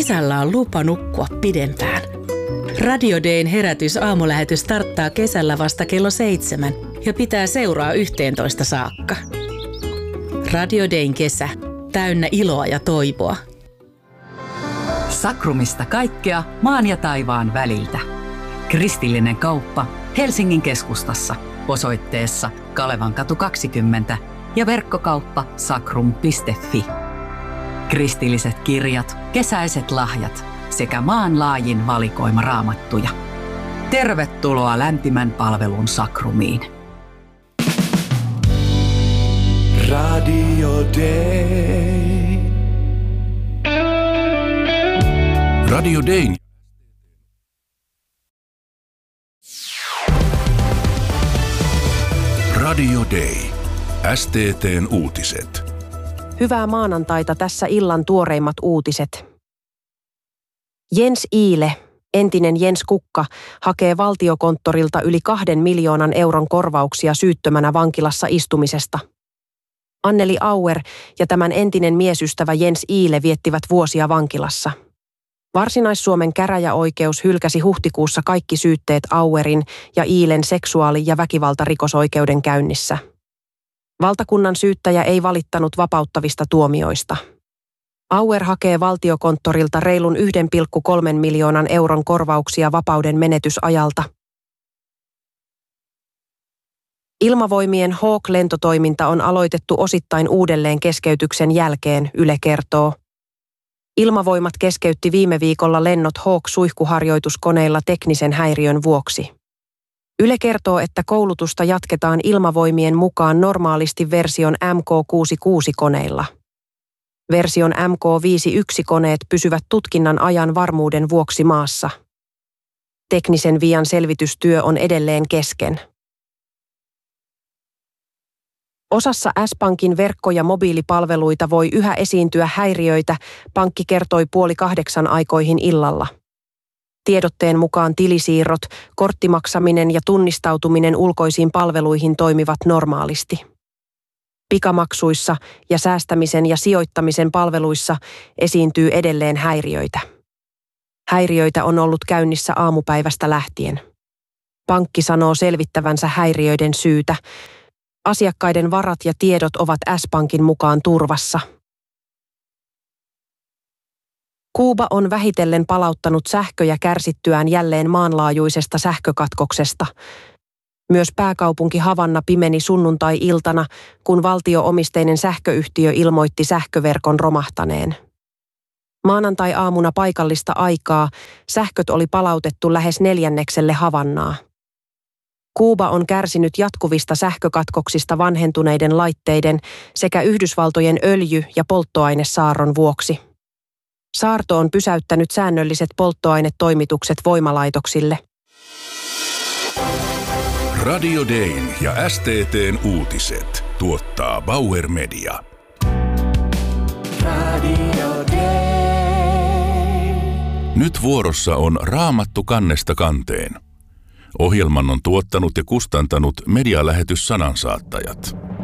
kesällä on lupa nukkua pidempään. Radio Dayn herätys aamulähetys starttaa kesällä vasta kello 7 ja pitää seuraa 11 saakka. Radio Dayn kesä, täynnä iloa ja toivoa. Sakrumista kaikkea maan ja taivaan väliltä. Kristillinen kauppa Helsingin keskustassa osoitteessa Kalevankatu 20 ja verkkokauppa sakrum.fi. Kristilliset kirjat, kesäiset lahjat sekä maanlaajin valikoima raamattuja. Tervetuloa lämpimän palvelun Sakrumiin. Radio Day. Radio Dayn. Radio Day. STT:n uutiset. Hyvää maanantaita, tässä illan tuoreimmat uutiset. Jens Iile, entinen Jens Kukka, hakee valtiokonttorilta yli 2 miljoonan euron korvauksia syyttömänä vankilassa istumisesta. Anneli Auer ja tämän entinen miesystävä Jens Iile viettivät vuosia vankilassa. Varsinais-Suomen käräjäoikeus hylkäsi huhtikuussa kaikki syytteet Auerin ja Iilen seksuaali- ja väkivaltarikosoikeuden käynnissä. Valtakunnan syyttäjä ei valittanut vapauttavista tuomioista. Auer hakee valtiokonttorilta reilun 1,3 miljoonan euron korvauksia vapauden menetysajalta. Ilmavoimien Hawk-lentotoiminta on aloitettu osittain uudelleen keskeytyksen jälkeen, Yle kertoo. Ilmavoimat keskeytti viime viikolla lennot Hawk-suihkuharjoituskoneilla teknisen häiriön vuoksi. Yle kertoo, että koulutusta jatketaan Ilmavoimien mukaan normaalisti version MK-66-koneilla. Version MK-51-koneet pysyvät tutkinnan ajan varmuuden vuoksi maassa. Teknisen vian selvitystyö on edelleen kesken. Osassa S-Pankin verkko- ja mobiilipalveluita voi yhä esiintyä häiriöitä, pankki kertoi 7:30 aikoihin illalla. Tiedotteen mukaan tilisiirrot, korttimaksaminen ja tunnistautuminen ulkoisiin palveluihin toimivat normaalisti. Pikamaksuissa ja säästämisen ja sijoittamisen palveluissa esiintyy edelleen häiriöitä. Häiriöitä on ollut käynnissä aamupäivästä lähtien. Pankki sanoo selvittävänsä häiriöiden syytä. Asiakkaiden varat ja tiedot ovat S-Pankin mukaan turvassa. Kuuba on vähitellen palauttanut sähköjä kärsittyään jälleen maanlaajuisesta sähkökatkoksesta. Myös pääkaupunki Havanna pimeni sunnuntai-iltana, kun valtio-omisteinen sähköyhtiö ilmoitti sähköverkon romahtaneen. Maanantai-aamuna paikallista aikaa sähköt oli palautettu lähes 1/4 Havannaa. Kuuba on kärsinyt jatkuvista sähkökatkoksista vanhentuneiden laitteiden sekä Yhdysvaltojen öljy- ja polttoainesaarron vuoksi. Saarto on pysäyttänyt säännölliset polttoainetoimitukset voimalaitoksille. Radio Dayn ja STT:n uutiset tuottaa Bauer Media. Radio Day. Nyt vuorossa on Raamattu kannesta kanteen. Ohjelman on tuottanut ja kustantanut medialähetys Sanansaattajat.